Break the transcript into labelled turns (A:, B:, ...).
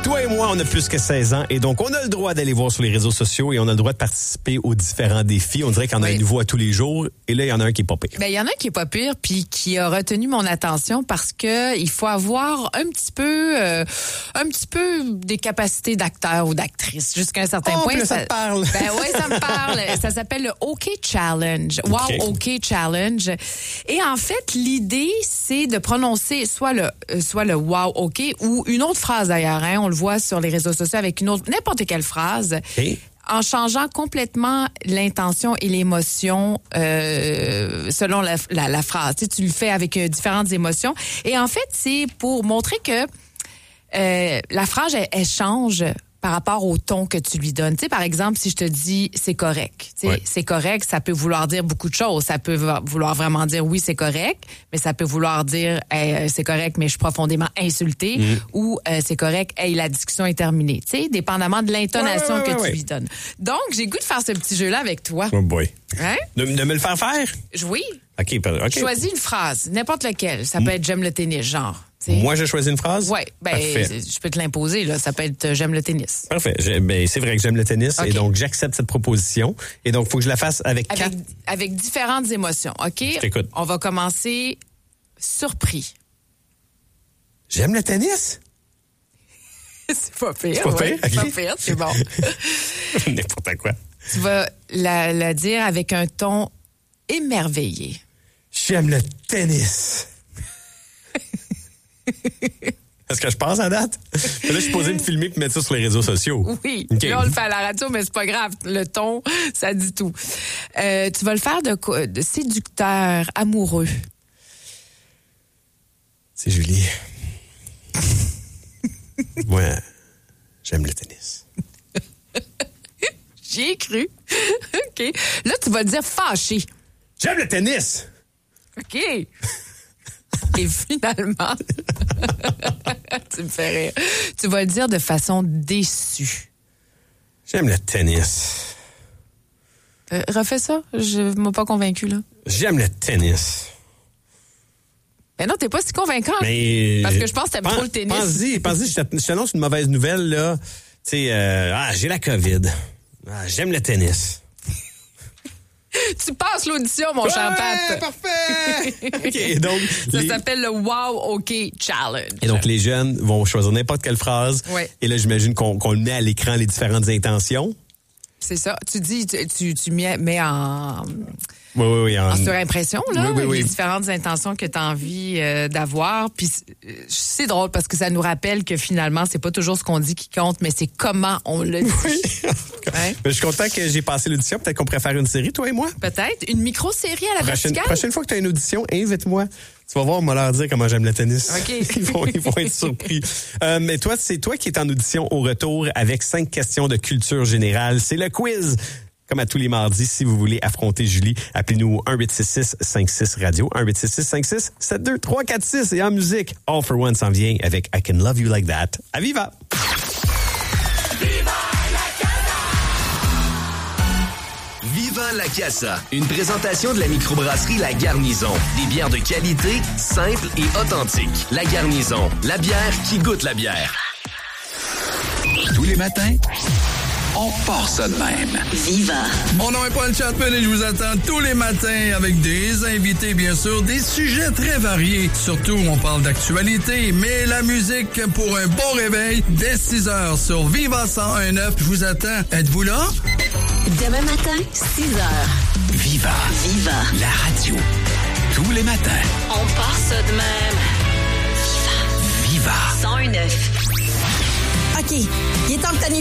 A: Toi et moi, on a plus que 16 ans et donc on a le droit d'aller voir sur les réseaux sociaux et on a le droit de participer aux différents défis. On dirait qu'il y en a un nouveau à tous les jours et là, il y en a un qui est pas pire.
B: Ben, il y en a un qui est pas pire puis qui a retenu mon attention parce que il faut avoir un petit peu des capacités d'acteur ou d'actrice jusqu'à un certain point.
A: Ça te parle.
B: Ben oui, ça me parle. Ça s'appelle le OK Challenge. Wow, OK Challenge. Et en fait, l'idée, c'est de prononcer soit le wow, OK ou une autre phrase d'ailleurs. Hein, on le voit sur les réseaux sociaux avec n'importe quelle phrase.
A: Okay.
B: En changeant complètement l'intention et l'émotion selon la phrase. Tu le fais avec différentes émotions. Et en fait, c'est pour montrer que la phrase, elle change par rapport au ton que tu lui donnes. Tu sais, par exemple, si je te dis « c'est correct », tu sais, c'est correct, ça peut vouloir dire beaucoup de choses. Ça peut vouloir vraiment dire « oui, c'est correct », mais ça peut vouloir dire hey, « c'est correct, mais je suis profondément insulté » ou « c'est correct, hey, la discussion est terminée ». Tu sais, dépendamment de l'intonation que tu lui donnes. Donc, j'ai le goût de faire ce petit jeu-là avec toi.
A: Oh boy.
B: Hein? De
A: me le faire faire?
B: Oui.
A: OK.
B: Choisis une phrase, n'importe laquelle. Ça peut être « j'aime le tennis », genre. T'sais.
A: Moi, j'ai choisi une phrase?
B: Oui, je peux te l'imposer, là. Ça peut être j'aime le tennis.
A: Parfait. C'est vrai que j'aime le tennis et donc j'accepte cette proposition. Et donc, il faut que je la fasse avec
B: différentes émotions, OK?
A: Je t'écoute.
B: On va commencer surpris.
A: J'aime le tennis?
B: C'est pas pire.
A: C'est pas pire?
B: C'est pas pire, c'est bon.
A: N'importe quoi.
B: Tu vas la dire avec un ton émerveillé.
A: J'aime le tennis. Est-ce que je passe à date? Là, je suis posé me filmer et mettre ça sur les réseaux sociaux.
B: Oui.
A: Okay.
B: Là, on le fait à la radio, mais c'est pas grave. Le ton, ça dit tout. Tu vas le faire de séducteur, amoureux.
A: C'est Julie. Moi, j'aime le tennis.
B: J'y ai cru. OK. Là, tu vas le dire fâché.
A: J'aime le tennis!
B: OK. Et finalement, tu me fais rire. Tu vas le dire de façon déçue.
A: J'aime le tennis.
B: Refais ça. Je m'ai pas convaincu, là.
A: J'aime le tennis.
B: Mais non, t'es pas si convaincant.
A: Mais
B: parce que je pense que t'aimes trop le tennis.
A: Pense-y, je t'annonce une mauvaise nouvelle, là. Tu sais, j'ai la COVID. J'aime le tennis.
B: Tu passes l'audition, mon cher Pat.
A: Parfait! OK, donc...
B: Ça s'appelle le Wow OK Challenge.
A: Et donc, les jeunes vont choisir n'importe quelle phrase.
B: Ouais.
A: Et là, j'imagine qu'on le met à l'écran, les différentes intentions.
B: C'est ça. Tu dis, tu mets en...
A: Oui.
B: En surimpression, là,
A: oui.
B: les différentes intentions que tu as envie d'avoir. Puis c'est drôle parce que ça nous rappelle que finalement, c'est pas toujours ce qu'on dit qui compte, mais c'est comment on le dit.
A: Oui.
B: Hein?
A: Je suis content que j'ai passé l'audition. Peut-être qu'on pourrait faire une série, toi et moi.
B: Peut-être. Une micro-série à la verticale.
A: Prochaine fois que tu as une audition, invite-moi. Tu vas voir, on va leur dire comment j'aime le tennis.
B: OK.
A: Ils vont être surpris. Mais toi, c'est toi qui es en audition au retour avec 5 questions de culture générale. C'est le quiz. Comme à tous les mardis, si vous voulez affronter Julie, appelez-nous 1-866-56-radio, 1-866-567-2346. Et en musique, All for One s'en vient avec I Can Love You Like That. À Viva!
C: Viva la Casa, une présentation de la microbrasserie La Garnison. Des bières de qualité, simples et authentiques. La Garnison, la bière qui goûte la bière.
D: Tous les matins, on part ça de même.
E: Viva.
D: Mon nom est Paul Chapman et je vous attends tous les matins avec des invités, bien sûr, des sujets très variés. Surtout, on parle d'actualité, mais la musique pour un bon réveil dès 6h sur Viva 101.9. Je vous attends. Êtes-vous là?
E: Demain matin, 6h.
D: Viva.
E: Viva.
D: La radio. Tous les matins.
E: On part ça de même.
D: Viva.
E: 101.9.
F: OK, il est temps que